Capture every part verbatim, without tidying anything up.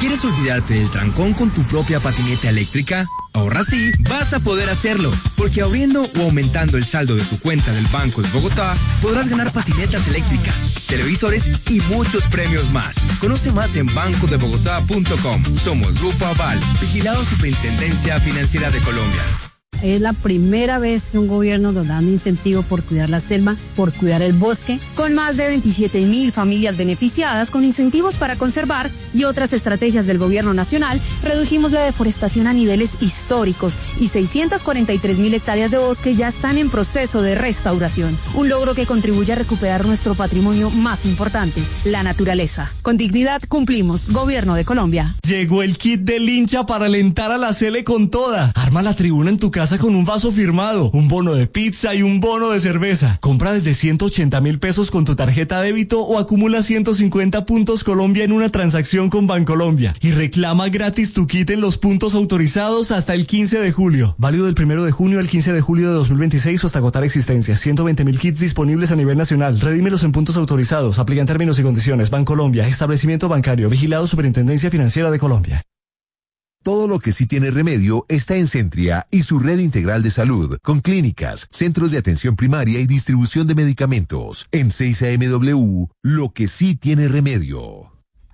¿Quieres olvidarte del trancón con tu propia patineta eléctrica? Ahora sí, vas a poder hacerlo, porque abriendo o aumentando el saldo de tu cuenta del Banco de Bogotá, podrás ganar patinetas eléctricas, televisores y muchos premios más. Conoce más en banco de bogotá punto com. Somos Grupo Aval, vigilado Superintendencia Financiera de Colombia. Es la primera vez que un gobierno nos da un incentivo por cuidar la selva, por cuidar el bosque. Con más de veintisiete mil familias beneficiadas con incentivos para conservar y otras estrategias del gobierno nacional, redujimos la deforestación a niveles históricos y seiscientas cuarenta y tres mil hectáreas de bosque ya están en proceso de restauración. Un logro que contribuye a recuperar nuestro patrimonio más importante, la naturaleza. Con dignidad cumplimos. Gobierno de Colombia. Llegó el kit del hincha para alentar a la Sele con toda. Arma la tribuna en tu casa con un vaso firmado, un bono de pizza y un bono de cerveza. Compra desde ciento ochenta mil pesos con tu tarjeta débito o acumula ciento cincuenta puntos Colombia en una transacción con Bancolombia y reclama gratis tu kit en los puntos autorizados hasta el quince de julio. Válido del primero de junio al quince de julio de dos mil veintiséis o hasta agotar existencias. ciento veinte mil kits disponibles a nivel nacional. Redímelos en puntos autorizados. Aplican términos y condiciones. Bancolombia, establecimiento bancario, vigilado Superintendencia Financiera de Colombia. Todo lo que sí tiene remedio está en Centria y su red integral de salud, con clínicas, centros de atención primaria y distribución de medicamentos. En seis A M W, lo que sí tiene remedio.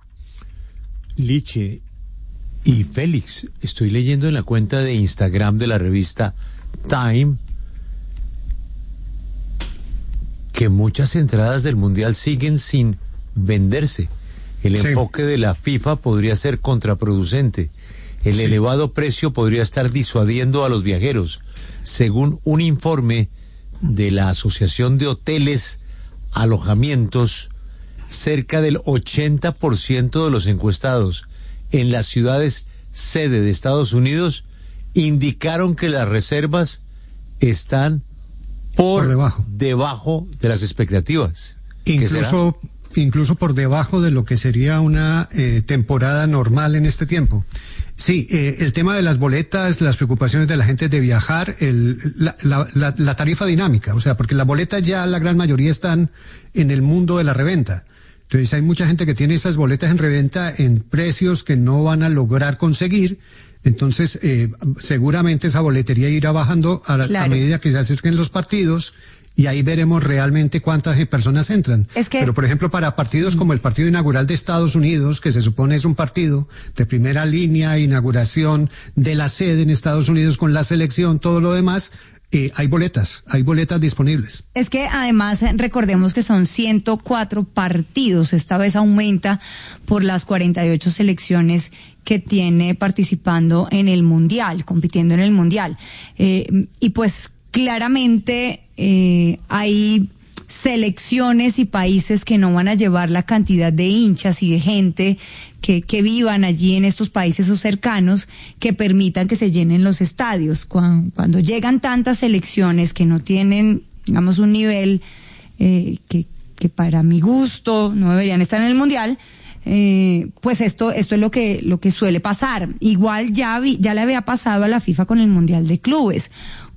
Liche y Félix, estoy leyendo en la cuenta de Instagram de la revista Time que muchas entradas del Mundial siguen sin venderse. El sí. enfoque de la FIFA podría ser contraproducente. El sí. elevado precio podría estar disuadiendo a los viajeros. Según un informe de la Asociación de Hoteles, Alojamientos, cerca del ochenta por ciento de los encuestados en las ciudades sede de Estados Unidos indicaron que las reservas están por, por debajo. debajo de las expectativas. Incluso, incluso por debajo de lo que sería una eh, temporada normal en este tiempo. Sí, eh, el tema de las boletas, las preocupaciones de la gente de viajar, el, la, la, la, la tarifa dinámica, o sea, porque las boletas ya la gran mayoría están en el mundo de la reventa. Entonces hay mucha gente que tiene esas boletas en reventa en precios que no van a lograr conseguir. Entonces, eh, seguramente esa boletería irá bajando a, claro. a medida que se acerquen los partidos. Y ahí veremos realmente cuántas personas entran. Es que... Pero, por ejemplo, para partidos como el partido inaugural de Estados Unidos, que se supone es un partido de primera línea, inauguración de la sede en Estados Unidos con la selección, todo lo demás, eh, hay boletas, hay boletas disponibles. Es que además recordemos que son ciento cuatro partidos, esta vez aumenta por las cuarenta y ocho selecciones que tiene participando en el Mundial, compitiendo en el Mundial. Eh, y pues claramente eh, hay selecciones y países que no van a llevar la cantidad de hinchas y de gente que, que vivan allí en estos países o cercanos que permitan que se llenen los estadios. Cuando, cuando llegan tantas selecciones que no tienen, digamos, un nivel eh, que, que para mi gusto no deberían estar en el Mundial, Eh, pues esto esto es lo que lo que suele pasar. Igual ya vi, ya le había pasado a la FIFA con el Mundial de Clubes,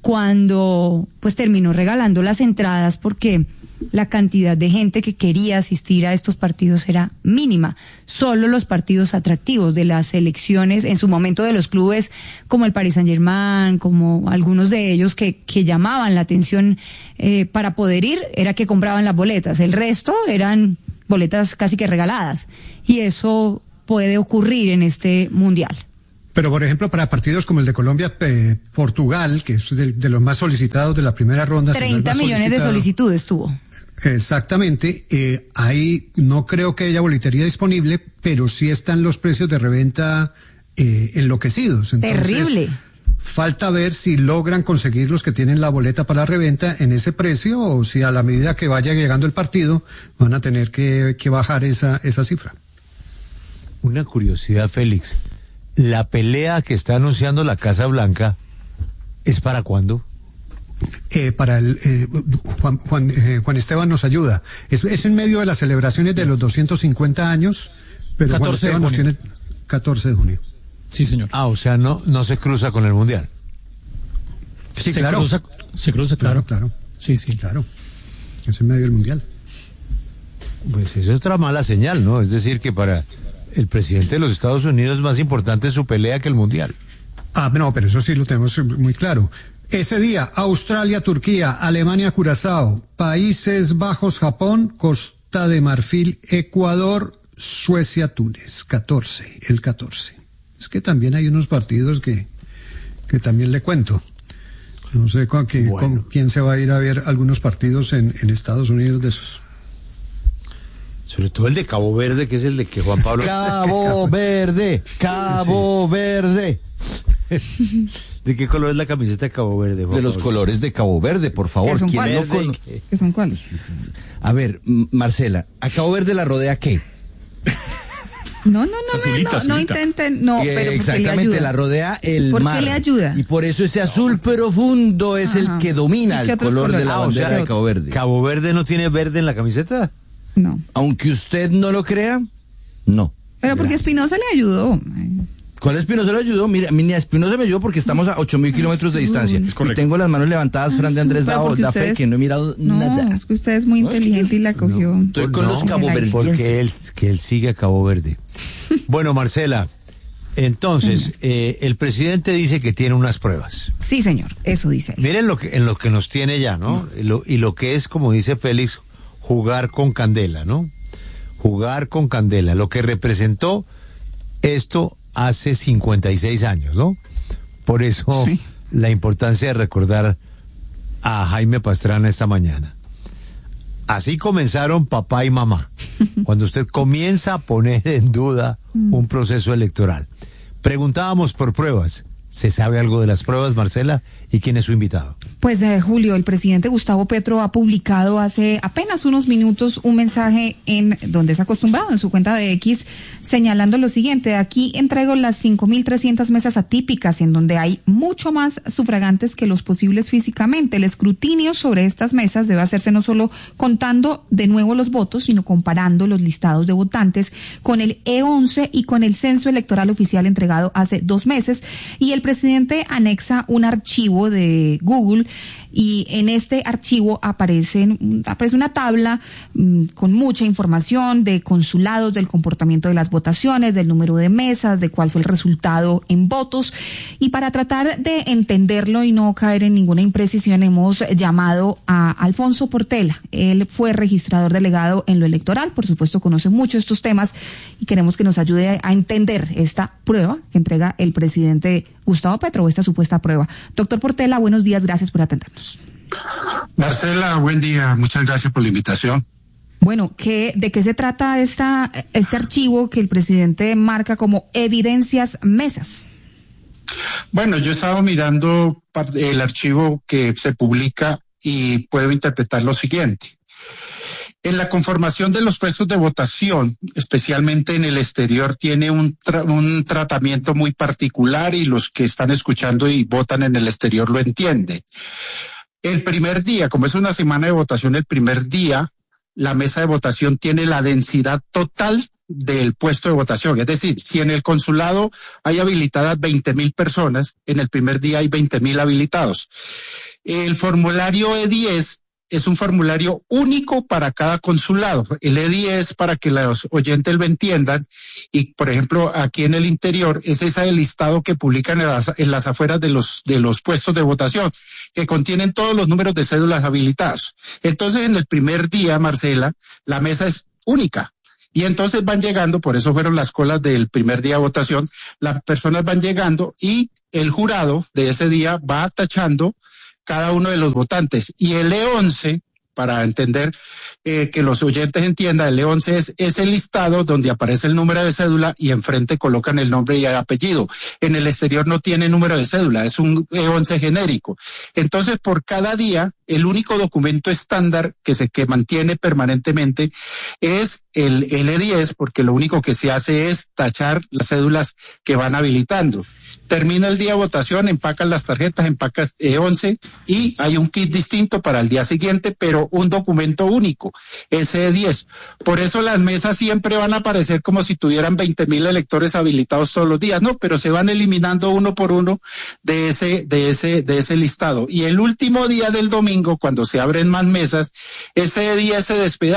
cuando pues terminó regalando las entradas porque la cantidad de gente que quería asistir a estos partidos era mínima. Solo los partidos atractivos de las selecciones, en su momento de los clubes como el Paris Saint-Germain, como algunos de ellos que, que llamaban la atención eh, para poder ir, era que compraban las boletas. El resto eran boletas casi que regaladas, y eso puede ocurrir en este Mundial. Pero, por ejemplo, para partidos como el de Colombia, eh, Portugal, que es de, de los más solicitados de la primera ronda. treinta millones de solicitudes tuvo. Exactamente. Eh, ahí no creo que haya boletería disponible, pero sí están los precios de reventa eh, enloquecidos. Entonces, terrible. Falta ver si logran conseguir los que tienen la boleta para la reventa en ese precio, o si a la medida que vaya llegando el partido van a tener que, que bajar esa, esa cifra. Una curiosidad, Félix. ¿La pelea que está anunciando la Casa Blanca es para cuándo? Eh, para el eh, Juan, Juan, eh, Juan Esteban nos ayuda. Es, es en medio de las celebraciones de los doscientos cincuenta años, pero Juan Esteban nos tiene catorce de junio. Sí, señor. Ah, o sea, no no se cruza con el Mundial. Sí, se claro. Cruza, se cruza, claro. Claro, claro. Sí, sí. Claro. Es en medio del Mundial. Pues eso es otra mala señal, ¿no? Es decir, que para el presidente de los Estados Unidos es más importante en su pelea que el mundial. Ah, no, pero eso sí lo tenemos muy claro. Ese día, Australia, Turquía, Alemania, Curazao, Países Bajos, Japón, Costa de Marfil, Ecuador, Suecia, Túnez. catorce, el catorce. Es que también hay unos partidos que, que también le cuento. No sé con, qué, bueno. con quién se va a ir a ver algunos partidos en, en Estados Unidos de esos. Sobre todo el de Cabo Verde, que es el de que Juan Pablo... Cabo Verde, Cabo sí. Verde. ¿De qué color es la camiseta de Cabo Verde, Juan De los Pablo? colores de Cabo Verde, por favor. ¿Son ¿Quién cuáles? no con... ¿Qué son cuáles? A ver, Marcela, ¿a Cabo Verde la rodea qué? No, no, no, azulita, no, no, no intenten, no, eh, pero exactamente, la rodea el ¿Por mar. qué le ayuda? Y por eso ese azul profundo es Ajá. el que domina el color colores? de la ah, bandera o sea, de Cabo Verde. ¿Cabo Verde no tiene verde en la camiseta? No. Aunque usted no lo crea, no. Pero porque Espinosa le ayudó. ¿Cuál Espinosa le ayudó? Mira, mi Espinosa me ayudó porque estamos a ocho mil kilómetros de distancia. Y tengo las manos levantadas, Fran de Andrés da, da fe que no he mirado no, nada. Es que usted es muy no, inteligente es que yo, y la cogió. No, estoy con no, los caboverdienses. Porque él, que él sigue a Cabo Verde. Bueno, Marcela, entonces, eh, el presidente dice que tiene unas pruebas. Sí, señor, eso dice él. Miren lo que, en lo que nos tiene ya, ¿no? Y lo, y lo que es, como dice Félix, jugar con candela, ¿no? Jugar con candela, lo que representó esto hace cincuenta y seis años, ¿no? Por eso sí. La importancia de recordar a Jaime Pastrana esta mañana. Así comenzaron papá y mamá, cuando usted comienza a poner en duda un proceso electoral. Preguntábamos por pruebas. ¿Se sabe algo de las pruebas, Marcela? ¿Y quién es su invitado? Pues, eh, Julio, el presidente Gustavo Petro ha publicado hace apenas unos minutos un mensaje en donde es acostumbrado, en su cuenta de X, señalando lo siguiente: aquí entrego las cinco mil trescientas mesas atípicas, en donde hay mucho más sufragantes que los posibles físicamente. El escrutinio sobre estas mesas debe hacerse no solo contando de nuevo los votos, sino comparando los listados de votantes con el E once y con el censo electoral oficial entregado hace dos meses. Y el presidente anexa un archivo de Google, y en este archivo aparecen, aparece una tabla mmm, con mucha información de consulados, del comportamiento de las votaciones, del número de mesas, de cuál fue el resultado en votos. Y para tratar de entenderlo y no caer en ninguna imprecisión, hemos llamado a Alfonso Portela. Él fue registrador delegado en lo electoral, por supuesto conoce mucho estos temas, y queremos que nos ayude a entender esta prueba que entrega el presidente Gustavo Petro, esta supuesta prueba. Doctor Portela, buenos días, gracias por atendernos. Marcela, buen día, muchas gracias por la invitación. Bueno, ¿qué, ¿de qué se trata esta, este archivo que el presidente marca como evidencias mesas? Bueno, yo estaba mirando el archivo que se publica y puedo interpretar lo siguiente. En la conformación de los puestos de votación, especialmente en el exterior, tiene un, tra- un tratamiento muy particular, y los que están escuchando y votan en el exterior lo entienden. El primer día, como es una semana de votación, el primer día, la mesa de votación tiene la densidad total del puesto de votación. Es decir, si en el consulado hay habilitadas veinte mil personas, en el primer día hay veinte mil habilitados. El formulario E diez es un formulario único para cada consulado. El E diez, para que los oyentes lo entiendan, y por ejemplo aquí en el interior, es ese listado que publican en las, en las afueras de los, de los puestos de votación, que contienen todos los números de cédulas habilitados. Entonces, en el primer día, Marcela, la mesa es única. Y entonces van llegando, por eso fueron las colas del primer día de votación, las personas van llegando y el jurado de ese día va tachando cada uno de los votantes. Y el E once, para entender eh, que los oyentes entiendan, el E once es ese listado donde aparece el número de cédula y enfrente colocan el nombre y el apellido. En el exterior no tiene número de cédula, es un E once genérico. Entonces, por cada día, el único documento estándar que se que mantiene permanentemente es el, el E diez, porque lo único que se hace es tachar las cédulas que van habilitando. Termina el día de votación, empacan las tarjetas, empacas E once, y hay un kit distinto para el día siguiente, pero un documento único, ese E diez. Por eso las mesas siempre van a aparecer como si tuvieran veinte mil electores habilitados todos los días, no, pero se van eliminando uno por uno de ese, de ese, de ese listado. Y el último día del domingo, cuando se abren más mesas, ese E diez se despedaza.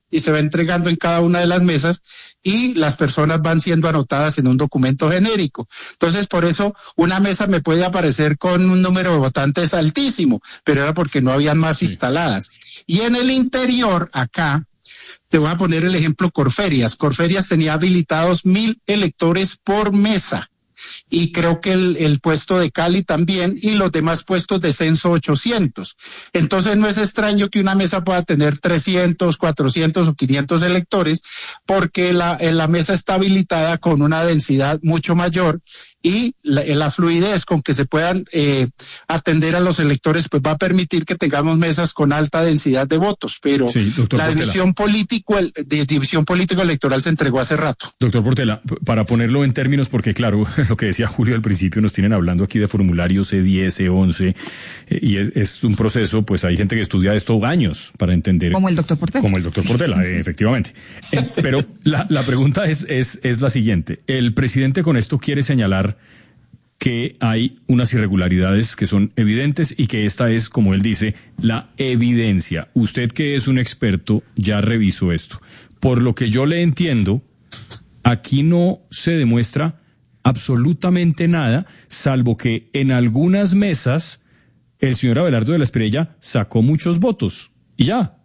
y se va entregando en cada una de las mesas y las personas van siendo anotadas en un documento genérico. Entonces, por eso una mesa me puede aparecer con un número de votantes altísimo, pero era porque no habían más sí. instaladas. Y en el interior, acá, te voy a poner el ejemplo Corferias. Corferias tenía habilitados mil electores por mesa. Y creo que el, el puesto de Cali también, y los demás puestos de censo ochocientos. Entonces no es extraño que una mesa pueda tener trescientos, cuatrocientos o quinientos electores, porque la, la mesa está habilitada con una densidad mucho mayor, y la, la fluidez con que se puedan eh, atender a los electores pues va a permitir que tengamos mesas con alta densidad de votos, pero sí, la división político, el, de división político electoral se entregó hace rato. Doctor Portela, para ponerlo en términos, porque claro, lo que decía Julio al principio, nos tienen hablando aquí de formularios C diez, C once, eh, y es, es un proceso, pues hay gente que estudia esto años para entender. Como el doctor Portela. Como el doctor Portela, eh, efectivamente. Eh, pero la, la pregunta es, es, es la siguiente. El presidente con esto quiere señalar que hay unas irregularidades que son evidentes y que esta es, como él dice, la evidencia. Usted, que es un experto, ya revisó esto. Por lo que yo le entiendo, aquí no se demuestra absolutamente nada, salvo que en algunas mesas el señor Abelardo de la Espriella sacó muchos votos y ya.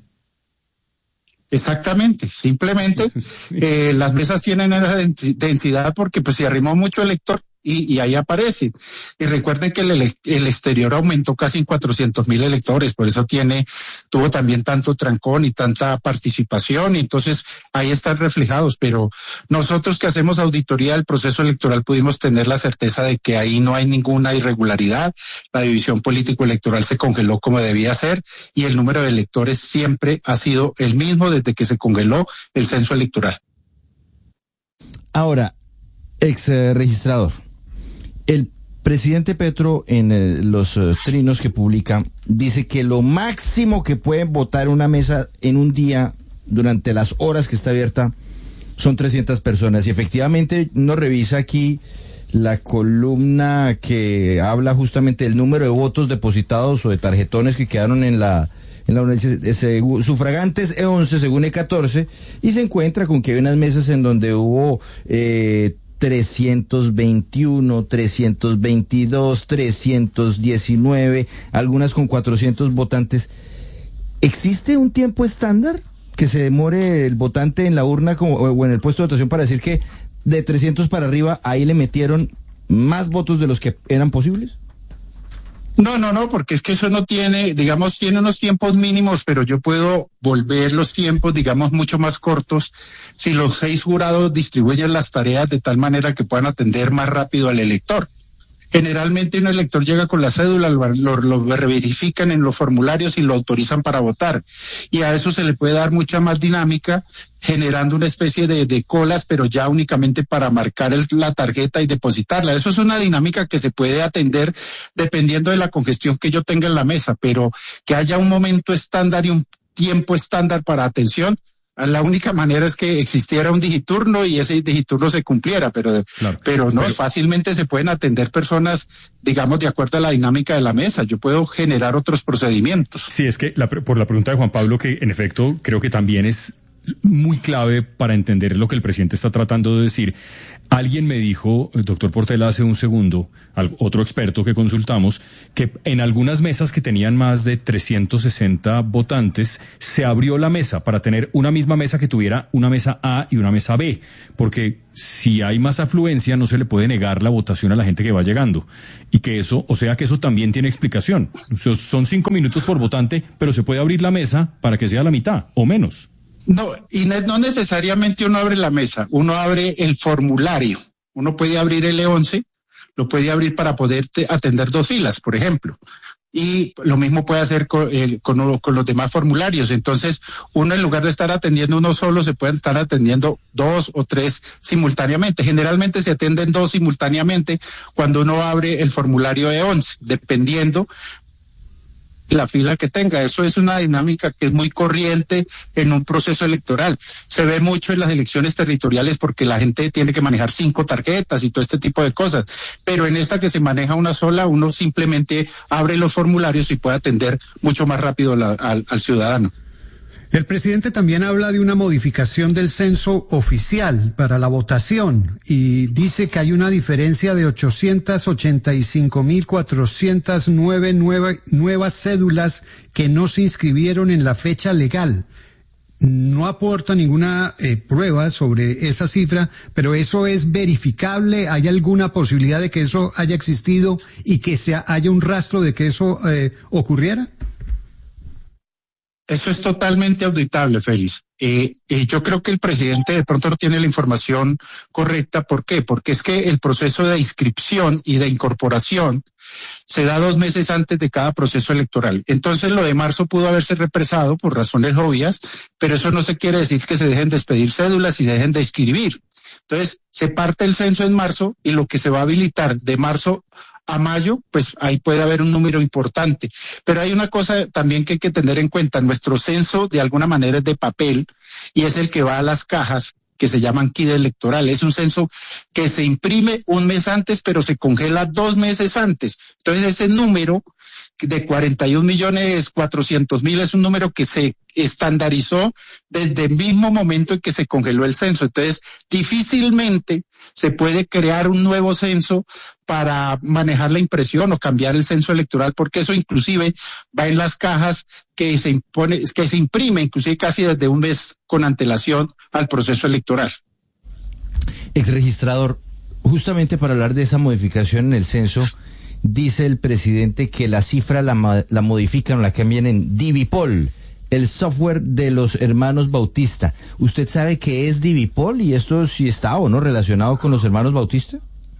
Exactamente, simplemente eh, las mesas tienen esa densidad porque pues se arrimó mucho elector. Y, y ahí aparece. Y recuerden que el, el exterior aumentó casi en cuatrocientos mil electores, por eso tiene, tuvo también tanto trancón y tanta participación, y entonces ahí están reflejados. Pero nosotros que hacemos auditoría del proceso electoral pudimos tener la certeza de que ahí no hay ninguna irregularidad, la división político-electoral se congeló como debía ser, y el número de electores siempre ha sido el mismo desde que se congeló el censo electoral. Ahora, ex eh, registrador, el presidente Petro en eh, los eh, trinos que publica dice que lo máximo que pueden votar una mesa en un día durante las horas que está abierta son trescientas personas, y efectivamente uno revisa aquí la columna que habla justamente del número de votos depositados o de tarjetones que quedaron en la en la eh, sufragantes E once según E catorce, y se encuentra con que hay unas mesas en donde hubo eh, trescientos veintiuno, trescientos veintidós, trescientos diecinueve, algunas con cuatrocientos votantes. ¿Existe un tiempo estándar que se demore el votante en la urna como, o en el puesto de votación para decir que de trescientos para arriba ahí le metieron más votos de los que eran posibles? No, no, no, porque es que eso no tiene, digamos, tiene unos tiempos mínimos, pero yo puedo volver los tiempos, digamos, mucho más cortos si los seis jurados distribuyen las tareas de tal manera que puedan atender más rápido al elector. Generalmente un elector llega con la cédula, lo, lo, lo verifican en los formularios y lo autorizan para votar. Y a eso se le puede dar mucha más dinámica, generando una especie de, de colas, pero ya únicamente para marcar el, la tarjeta y depositarla. Eso es una dinámica que se puede atender dependiendo de la congestión que yo tenga en la mesa, pero que haya un momento estándar y un tiempo estándar para atención. La única manera es que existiera un digiturno y ese digiturno se cumpliera, pero, claro, pero no, pero... fácilmente se pueden atender personas, digamos, de acuerdo a la dinámica de la mesa. Yo puedo generar otros procedimientos. Sí, es que la, por la pregunta de Juan Pablo, que en efecto creo que también es muy clave para entender lo que el presidente está tratando de decir. Alguien me dijo, el doctor Portela, hace un segundo, otro experto que consultamos, que en algunas mesas que tenían más de trescientos sesenta votantes, se abrió la mesa para tener una misma mesa que tuviera una mesa A y una mesa B, porque si hay más afluencia no se le puede negar la votación a la gente que va llegando, y que eso, o sea que eso también tiene explicación. Son cinco minutos por votante, pero se puede abrir la mesa para que sea la mitad o menos. No, y no necesariamente uno abre la mesa, uno abre el formulario. Uno puede abrir el E once, lo puede abrir para poder atender dos filas, por ejemplo. Y lo mismo puede hacer con, eh, con, con los demás formularios. Entonces, uno en lugar de estar atendiendo uno solo, se pueden estar atendiendo dos o tres simultáneamente. Generalmente se atienden dos simultáneamente cuando uno abre el formulario E once, dependiendo la fila que tenga. Eso es una dinámica que es muy corriente en un proceso electoral. Se ve mucho en las elecciones territoriales porque la gente tiene que manejar cinco tarjetas y todo este tipo de cosas. Pero en esta que se maneja una sola, uno simplemente abre los formularios y puede atender mucho más rápido la, al, al ciudadano. El presidente también habla de una modificación del censo oficial para la votación y dice que hay una diferencia de ochocientas ochenta y cinco mil cuatrocientas nueve nuevas cédulas que no se inscribieron en la fecha legal. No aporta ninguna eh, prueba sobre esa cifra, pero ¿eso es verificable? ¿Hay alguna posibilidad de que eso haya existido y que sea, haya un rastro de que eso eh, ocurriera? Eso es totalmente auditable, Félix. Eh, eh, yo creo que el presidente de pronto no tiene la información correcta. ¿Por qué? Porque es que el proceso de inscripción y de incorporación se da dos meses antes de cada proceso electoral. Entonces lo de marzo pudo haberse represado por razones obvias, pero eso no se quiere decir que se dejen de expedir cédulas y dejen de inscribir. Entonces se parte el censo en marzo y lo que se va a habilitar de marzo a mayo, pues ahí puede haber un número importante. Pero hay una cosa también que hay que tener en cuenta. Nuestro censo de alguna manera es de papel y es el que va a las cajas que se llaman kit electoral. Es un censo que se imprime un mes antes, pero se congela dos meses antes. Entonces ese número de cuarenta y un millones cuatrocientos mil es un número que se estandarizó desde el mismo momento en que se congeló el censo. Entonces difícilmente se puede crear un nuevo censo para manejar la impresión o cambiar el censo electoral, porque eso inclusive va en las cajas que se impone, que se imprime inclusive casi desde un mes con antelación al proceso electoral. Exregistrador, justamente para hablar de esa modificación en el censo, dice el presidente que la cifra la, la modifican o la cambian en Divipol, el software de los hermanos Bautista. ¿Usted sabe qué es Divipol y esto sí está o no relacionado con los hermanos Bautista?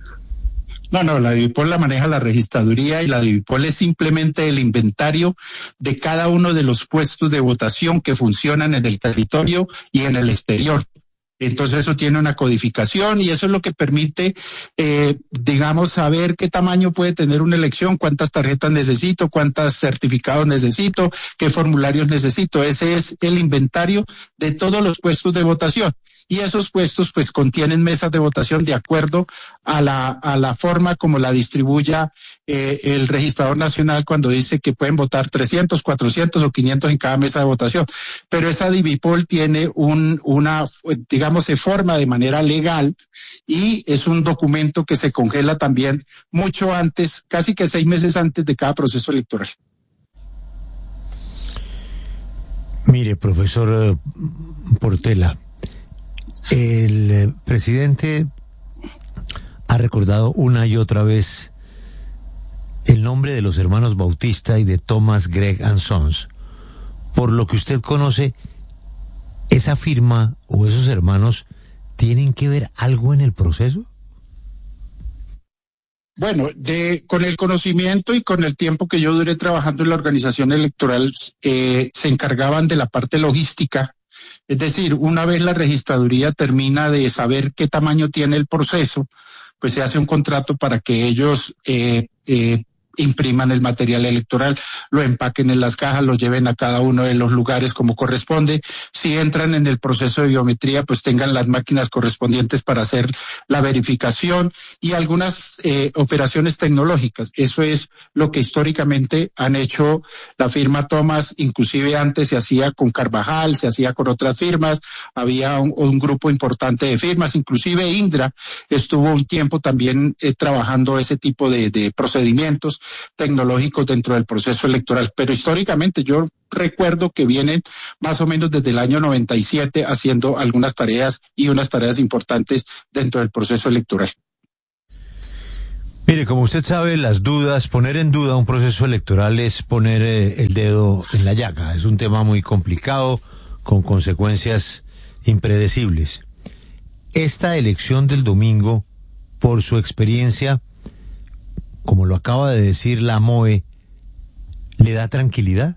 No, no, la Divipol la maneja la registraduría y la Divipol es simplemente el inventario de cada uno de los puestos de votación que funcionan en el territorio y en el exterior. Entonces eso tiene una codificación y eso es lo que permite, eh, digamos, saber qué tamaño puede tener una elección, cuántas tarjetas necesito, cuántos certificados necesito, qué formularios necesito. Ese es el inventario de todos los puestos de votación. Y esos puestos pues contienen mesas de votación de acuerdo a la a la forma como la distribuya eh, el registrador nacional cuando dice que pueden votar trescientos, cuatrocientos o quinientos en cada mesa de votación. Pero esa Divipol tiene un una, digamos, se forma de manera legal y es un documento que se congela también mucho antes, casi que seis meses antes de cada proceso electoral. Mire, profesor Portela, el eh, presidente ha recordado una y otra vez el nombre de los hermanos Bautista y de Thomas Gregg and Sons. Por lo que usted conoce, ¿esa firma o esos hermanos tienen que ver algo en el proceso? Bueno, de, con el conocimiento y con el tiempo que yo duré trabajando en la organización electoral, eh, se encargaban de la parte logística. Es decir, una vez la registraduría termina de saber qué tamaño tiene el proceso, pues se hace un contrato para que ellos eh, eh, impriman el material electoral, lo empaquen en las cajas, lo lleven a cada uno de los lugares como corresponde. Si entran en el proceso de biometría, pues tengan las máquinas correspondientes para hacer la verificación y algunas eh, operaciones tecnológicas. Eso es lo que históricamente han hecho la firma Thomas, inclusive antes se hacía con Carvajal, se hacía con otras firmas, había un, un grupo importante de firmas, inclusive Indra estuvo un tiempo también eh, trabajando ese tipo de, de procedimientos tecnológicos dentro del proceso electoral, pero históricamente yo recuerdo que vienen más o menos desde el año noventa y siete haciendo algunas tareas y unas tareas importantes dentro del proceso electoral. Mire, como usted sabe, las dudas, poner en duda un proceso electoral es poner eh, el dedo en la llaga. Es un tema muy complicado, con consecuencias impredecibles. Esta elección del domingo, por su experiencia, como lo acaba de decir la M O E, ¿le da tranquilidad?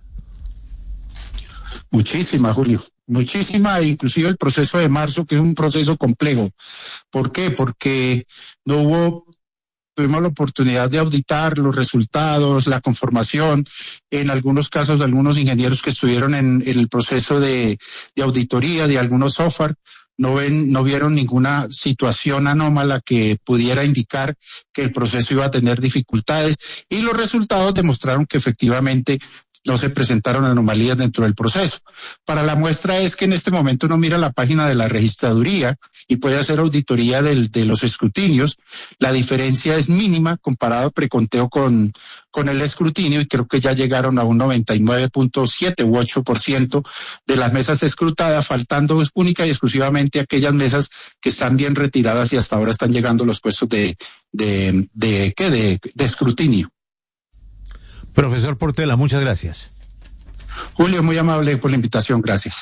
Muchísima, Julio, muchísima, inclusive el proceso de marzo, que es un proceso complejo. ¿Por qué? Porque no hubo, tuvimos la oportunidad de auditar los resultados, la conformación, en algunos casos de algunos ingenieros que estuvieron en, en el proceso de, de auditoría de algunos software. No ven, no vieron ninguna situación anómala que pudiera indicar que el proceso iba a tener dificultades y los resultados demostraron que efectivamente no se presentaron anomalías dentro del proceso. Para la muestra es que en este momento uno mira la página de la registraduría y puede hacer auditoría del, de los escrutinios. La diferencia es mínima comparado preconteo con, con el escrutinio y creo que ya llegaron a un noventa y nueve punto siete u ocho por ciento de las mesas escrutadas, faltando única y exclusivamente aquellas mesas que están bien retiradas y hasta ahora están llegando los puestos de, de, de, ¿qué? de, de escrutinio. Profesor Portela, muchas gracias. Julio, muy amable por la invitación, gracias.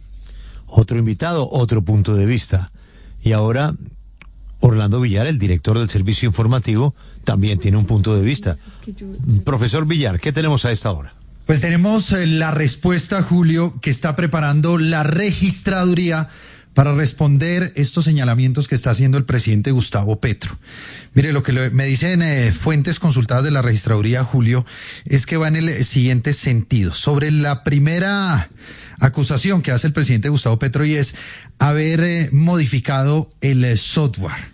Otro invitado, otro punto de vista. Y ahora, Orlando Villar, el director del servicio informativo, también tiene un punto de vista. Profesor Villar, ¿qué tenemos a esta hora? Pues tenemos eh, la respuesta, Julio, que está preparando la registraduría para responder estos señalamientos que está haciendo el presidente Gustavo Petro. Mire, lo que le, me dicen eh, fuentes consultadas de la registraduría, Julio, es que va en el siguiente sentido. Sobre la primera acusación que hace el presidente Gustavo Petro, y es haber eh, modificado el eh, software.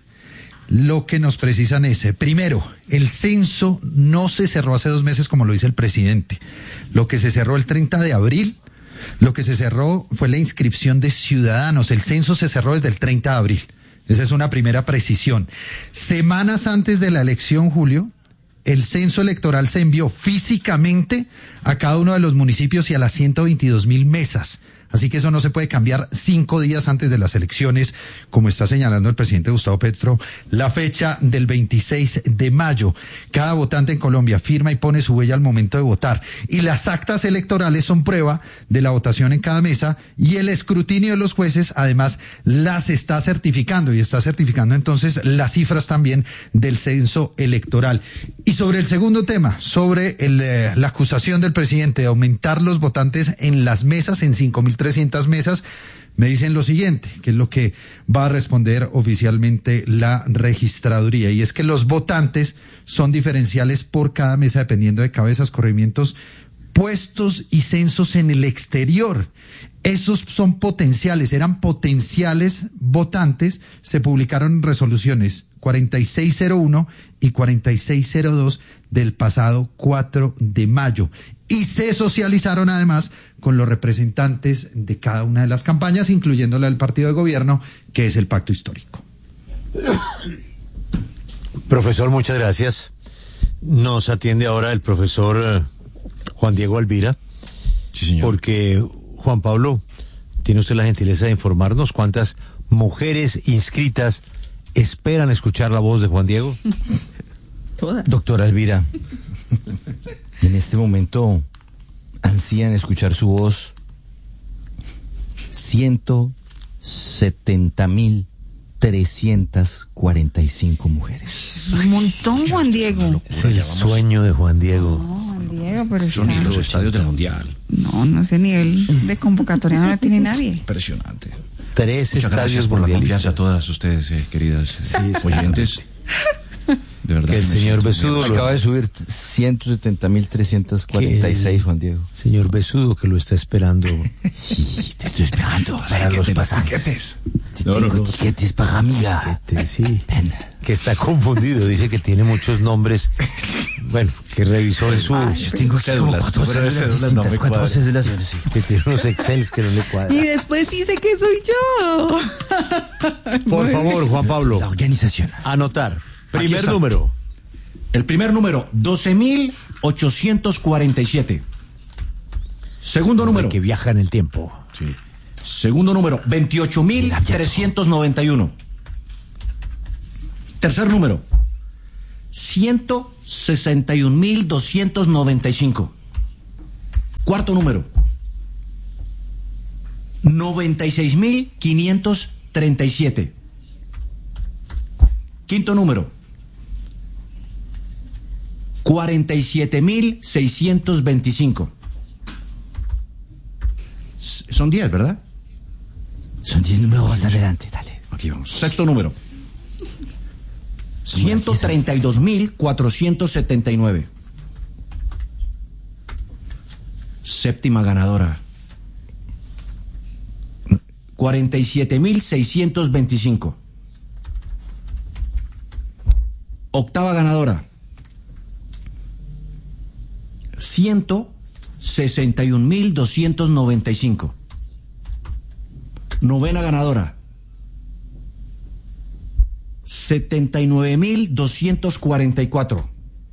Lo que nos precisan es, eh, primero, el censo no se cerró hace dos meses como lo dice el presidente. Lo que se cerró el treinta de abril, lo que se cerró fue la inscripción de ciudadanos. El censo se cerró desde el treinta de abril. Esa es una primera precisión. Semanas antes de la elección, Julio, el censo electoral se envió físicamente a cada uno de los municipios y a las ciento veintidós mil mesas. Así que eso no se puede cambiar cinco días antes de las elecciones, como está señalando el presidente Gustavo Petro, la fecha del veintiséis de mayo. Cada votante en Colombia firma y pone su huella al momento de votar. Y las actas electorales son prueba de la votación en cada mesa y el escrutinio de los jueces, además, las está certificando y está certificando entonces las cifras también del censo electoral. Y sobre el segundo tema, sobre el, eh, la acusación del presidente de aumentar los votantes en las mesas en cinco mil trescientas mesas, me dicen lo siguiente, que es lo que va a responder oficialmente la registraduría, y es que los votantes son diferenciales por cada mesa dependiendo de cabezas, corregimientos, puestos y censos en el exterior. Esos son potenciales, eran potenciales votantes, se publicaron resoluciones cuarenta y seis cero uno y cuarenta y seis cero dos del pasado cuatro de mayo. Y se socializaron además con los representantes de cada una de las campañas, incluyendo la del partido de gobierno, que es el Pacto Histórico. Profesor, muchas gracias. Nos atiende ahora el profesor eh, Juan Diego Alvira. Sí, señor. Porque, Juan Pablo, ¿tiene usted la gentileza de informarnos cuántas mujeres inscritas esperan escuchar la voz de Juan Diego? Todas. Doctora Alvira, en este momento ansían escuchar su voz ciento setenta mil trescientas cuarenta y cinco mujeres. Un montón, Juan Diego. Es el sueño de Juan Diego. No, Juan Diego, pero Son está... los estadios del Mundial. No, no, ese nivel de convocatoria no la tiene nadie. Impresionante. Tres Muchas gracias por la confianza a todas ustedes, eh, queridas Sí, oyentes. De verdad. Que el me señor siento muy Besudo bien. lo- Acaba de subir ciento setenta mil trescientas cuarenta y seis, Juan Diego. Señor Besudo, que lo está esperando Sí, te estoy esperando. para los pasajes. No, no, no. Tiquetes para amiga. Que te- sí, Ven. que está confundido, dice que tiene muchos nombres. Bueno, que revisó en su... Yo tengo cédulas, cuatro pero cédulas cédulas no distintas, me cuatro cuadran. cédulas, sí. Que tiene unos excels que no le Y cuadran. después dice que soy yo. Por favor, Juan Pablo, La organización. anotar. Primer está. número. El primer número, doce mil ochocientos cuarenta y siete. Segundo número, Que viaja en el tiempo. segundo número, veintiocho mil trescientos noventa y uno. Tercer número, ciento sesenta y un mil doscientos noventa y cinco. Cuarto número, noventa y seis mil quinientos treinta y siete. Quinto número, cuarenta y siete mil seiscientos veinticinco. S- Son diez, ¿verdad? Son diez números adelante, dale. Aquí vamos. Sexto número, ciento treinta y dos mil cuatrocientos setenta y nueve. Séptima ganadora, cuarenta y siete mil seiscientos veinticinco. Octava ganadora. ciento sesenta y un mil doscientos noventa y cinco. Novena ganadora. setenta y nueve mil doscientos cuarenta y cuatro.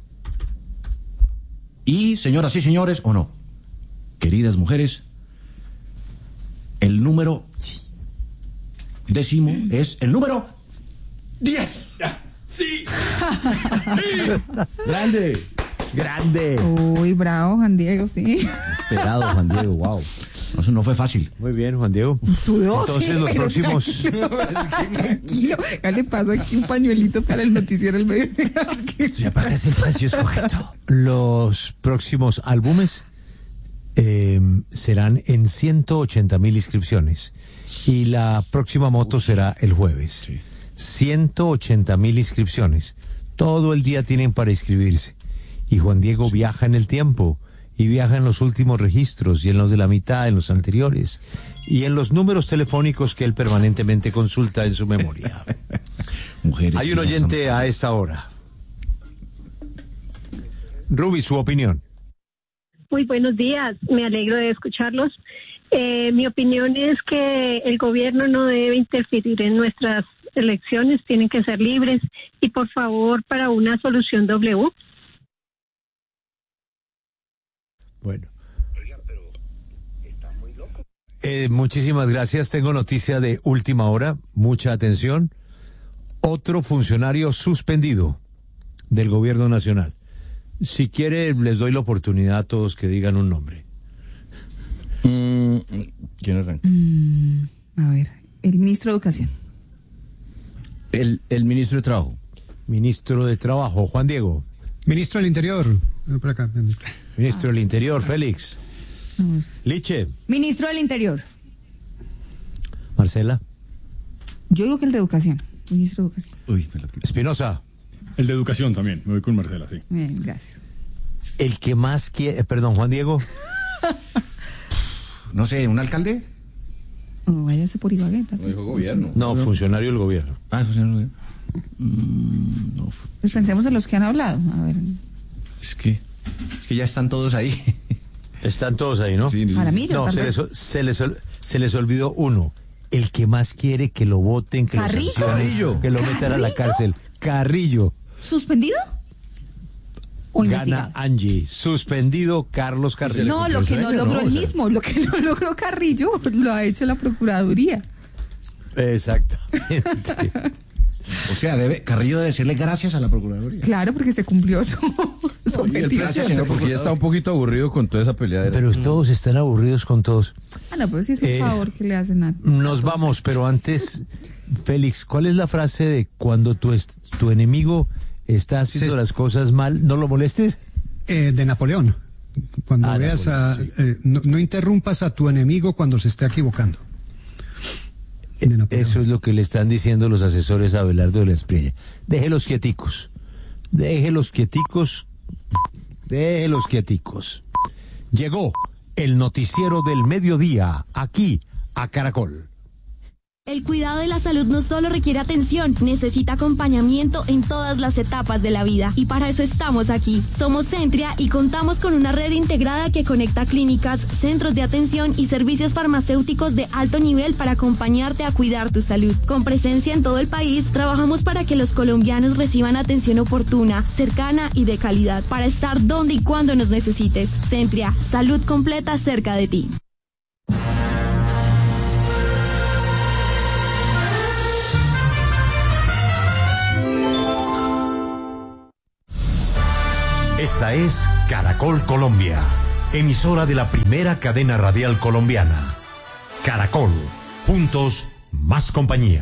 Y, señoras y señores, o no, queridas mujeres, el número décimo es el número diez. ¡Sí! ¡Grande! ¡Grande! Uy, bravo, Juan Diego, sí. Esperado, Juan Diego, wow. No, eso no fue fácil. Muy bien, Juan Diego. Sudó. Entonces, sí, los pero próximos... Tranquilo, ya le paso aquí un pañuelito para el noticiero del medio. Ya parece el precio escogeto. Los próximos álbumes eh, serán en ciento ochenta mil inscripciones. Y la próxima moto será el jueves. Sí. ciento ochenta mil inscripciones. Todo el día tienen para inscribirse. Y Juan Diego viaja en el tiempo. Y viaja en los últimos registros, y en los de la mitad, en los anteriores, y en los números telefónicos que él permanentemente consulta en su memoria. Mujeres. Hay un oyente a esta hora. Ruby, su opinión. Muy buenos días, me alegro de escucharlos. Eh, mi opinión es que el gobierno no debe interferir en nuestras elecciones, tienen que ser libres, y por favor, para una solución W. Bueno. Eh, muchísimas gracias. Tengo noticia de última hora. Mucha atención. Otro funcionario suspendido del gobierno nacional. Si quiere, les doy la oportunidad a todos que digan un nombre. Mm, ¿Quién arranca? Mm, a ver, el ministro de Educación. El, el ministro de Trabajo. Ministro de Trabajo, Juan Diego. Ministro del Interior. Ven por acá. Ministro del Interior, Félix. Vamos. Liche. Ministro del Interior. Marcela. Yo digo que el de Educación. Ministro de Educación. Uy, me lo... Espinosa. El de Educación también, me voy con Marcela, sí. Bien, gracias. El que más quiere, perdón, Juan Diego. No sé, ¿un alcalde? Oh, váyase por Ibagué. No dijo gobierno. No, funcionario del gobierno. Ah, funcionario del gobierno. Mm, no. Pues pensemos en los que han hablado. A ver. Es que, es que ya están todos ahí. Están todos ahí, ¿no? Sí, Jaramillo, no, tal se vez. les, se, les, se les olvidó uno. El que más quiere que lo voten, que ¿Carrillo? lo sancionen, Carrillo. que lo metan a la ¿Carrillo? cárcel. Carrillo. ¿Suspendido? ¿O Gana investigado? Angie. Suspendido Carlos Carrillo. No, lo que no logró el mismo, lo que no logró Carrillo, lo ha hecho la Procuraduría. Exactamente. O sea, debe, Carrillo debe decirle gracias a la Procuraduría. Claro, porque se cumplió su, su objetivo. Gracias, señor Porque ya está un poquito aburrido con toda esa peleadera. Pero todos están aburridos con todos. Ah, no, pero sí es un Eh, favor que le hacen a... Nos vamos, pero antes, Félix, ¿cuál es la frase de cuando tu, est- tu enemigo está haciendo Sí. las cosas mal, no lo molestes? Eh, de Napoleón. Cuando Ah, veas a... Napoleón, sí. eh, no, no interrumpas a tu enemigo cuando se esté equivocando. De Napoleón. Eso es lo que le están diciendo los asesores a Abelardo de la Espriella. Déjelos quieticos. Déjelos quieticos. Déjelos quieticos. Llegó el noticiero del mediodía, aquí, a Caracol. El cuidado de la salud no solo requiere atención, necesita acompañamiento en todas las etapas de la vida. Y para eso estamos aquí. Somos Centria y contamos con una red integrada que conecta clínicas, centros de atención y servicios farmacéuticos de alto nivel para acompañarte a cuidar tu salud. Con presencia en todo el país, trabajamos para que los colombianos reciban atención oportuna, cercana y de calidad, para estar donde y cuando nos necesites. Centria, salud completa cerca de ti. Esta es Caracol Colombia, emisora de la primera cadena radial colombiana. Caracol, juntos, más compañía.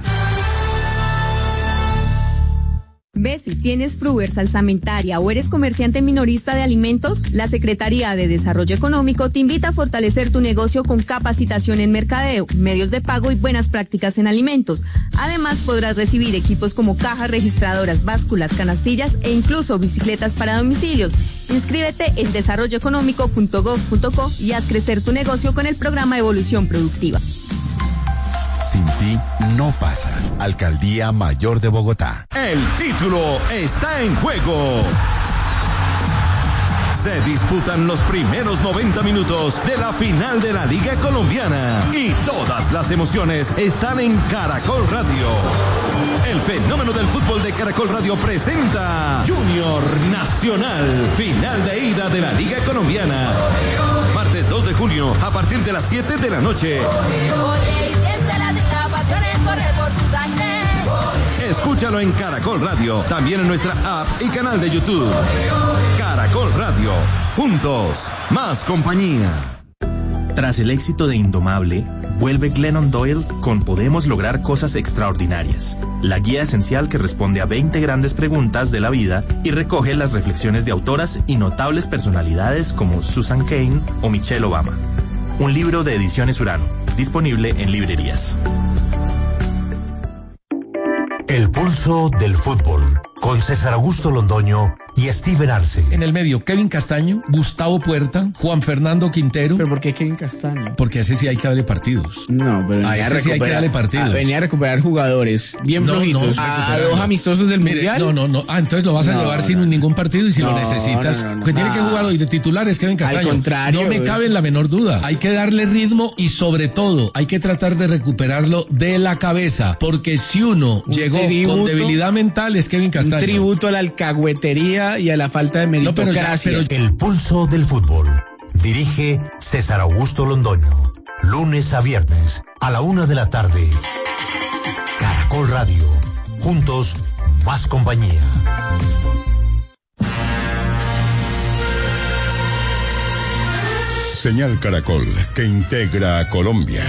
¿Ves si tienes Fruver salsamentaria o eres comerciante minorista de alimentos? La Secretaría de Desarrollo Económico te invita a fortalecer tu negocio con capacitación en mercadeo, medios de pago y buenas prácticas en alimentos. Además, podrás recibir equipos como cajas registradoras, básculas, canastillas e incluso bicicletas para domicilios. Inscríbete en desarrollo económico punto gov punto co y haz crecer tu negocio con el programa Evolución Productiva. sin ti no pasa. Alcaldía Mayor de Bogotá. El título está en juego. Se disputan los primeros noventa minutos de la final de la Liga Colombiana y todas las emociones están en Caracol Radio. El fenómeno del fútbol de Caracol Radio presenta Junior Nacional, final de ida de la Liga Colombiana. Martes dos de junio a partir de las siete de la noche. Escúchalo en Caracol Radio, también en nuestra app y canal de YouTube. Caracol Radio, juntos, más compañía. Tras el éxito de Indomable, vuelve Glennon Doyle con Podemos lograr cosas extraordinarias, la guía esencial que responde a veinte grandes preguntas de la vida y recoge las reflexiones de autoras y notables personalidades como Susan Cain o Michelle Obama. Un libro de Ediciones Urano, disponible en librerías. El pulso del fútbol, con César Augusto Londoño y Steven Arce. En el medio, Kevin Castaño, Gustavo Puerta, Juan Fernando Quintero. ¿Pero por qué Kevin Castaño? Porque a ese sí hay que darle partidos. No, pero a ese sí hay que darle partidos. A, venía a recuperar jugadores bien no, flojitos. No, a, a dos amistosos del Mire, Mundial. No, no, no. Ah, entonces lo vas a no, llevar no, sin no. ningún partido y si no, lo necesitas. No, no, no, que no. tiene que jugar hoy de titular es Kevin Castaño. Al contrario. No me cabe en la menor duda. Hay que darle ritmo y sobre todo hay que tratar de recuperarlo de la cabeza. Porque si uno un llegó tributo, con debilidad mental es Kevin Castaño. Un tributo a la alcahuetería y a la falta de meritocracia. No, pero ya, pero... El pulso del fútbol. Dirige César Augusto Londoño. Lunes a viernes a la una de la tarde. Caracol Radio. Juntos, más compañía. Señal Caracol, que integra a Colombia.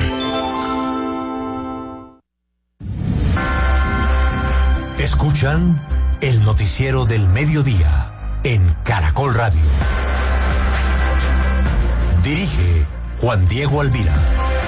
Escuchan el noticiero del mediodía en Caracol Radio. Dirige Juan Diego Alvira.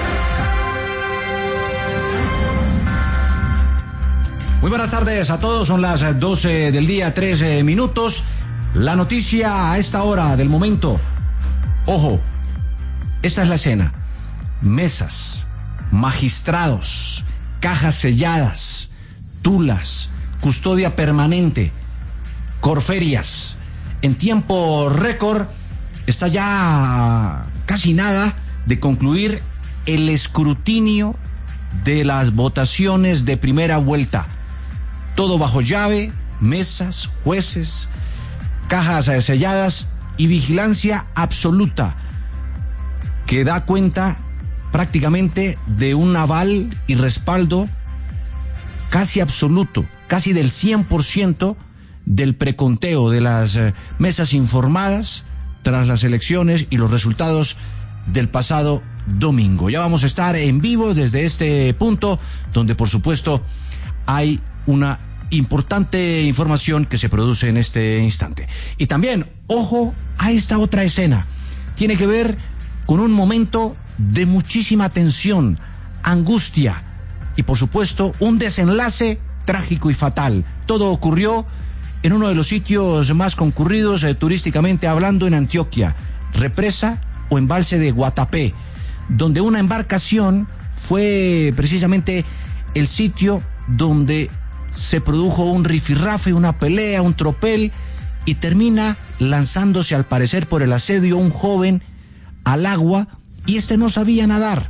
Muy buenas tardes a todos, son las doce del día, trece minutos. La noticia a esta hora del momento. Ojo, esta es la escena. Mesas, magistrados, cajas selladas, tulas, custodia permanente, corferias. En tiempo récord está ya casi nada de concluir el escrutinio de las votaciones de primera vuelta. Todo bajo llave, mesas, jueces, cajas selladas y vigilancia absoluta que da cuenta prácticamente de un aval y respaldo casi absoluto, casi del cien por ciento del preconteo de las eh, mesas informadas tras las elecciones y los resultados del pasado domingo. Ya vamos a estar en vivo desde este punto, donde por supuesto hay una importante información que se produce en este instante. Y también, ojo a esta otra escena. Tiene que ver con un momento de muchísima tensión, angustia y por supuesto un desenlace trágico y fatal. Todo ocurrió en uno de los sitios más concurridos eh, turísticamente hablando en Antioquia, represa o embalse de Guatapé, donde una embarcación fue precisamente el sitio donde se produjo un rifirrafe, una pelea, un tropel, y termina lanzándose al parecer por el asedio un joven al agua y este no sabía nadar.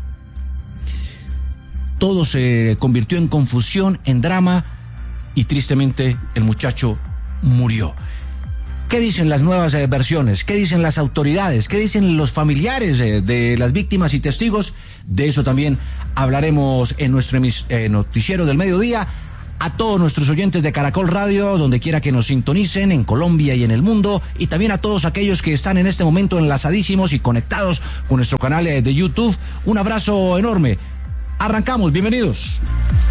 Todo se convirtió en confusión, en drama y tristemente el muchacho murió. ¿Qué dicen las nuevas eh, versiones? ¿Qué dicen las autoridades? ¿Qué dicen los familiares eh, de las víctimas y testigos? De eso también hablaremos en nuestro eh, noticiero del mediodía. A todos nuestros oyentes de Caracol Radio, donde quiera que nos sintonicen, en Colombia y en el mundo, y también a todos aquellos que están en este momento enlazadísimos y conectados con nuestro canal de YouTube, un abrazo enorme. Arrancamos, bienvenidos.